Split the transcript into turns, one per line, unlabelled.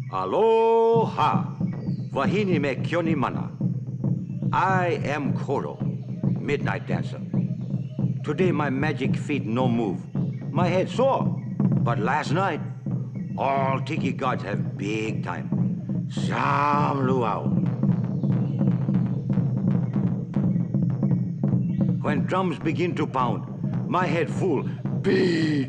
Aloha! Wahine me kioni mana. I am Koro, Midnight Dancer. Today my magic feet no move. My head sore. But last night, all tiki gods have big time. Sam luau. When drums begin to pound, my head full, big